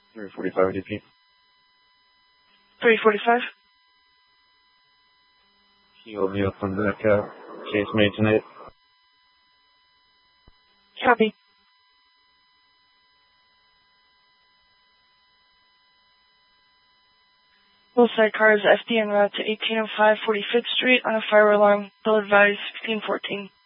345 DP. 345. He'll be up on that case made tonight. Copy. Both sidecars FD en route to 1805 45th Street on a fire alarm. Bill advised 1614.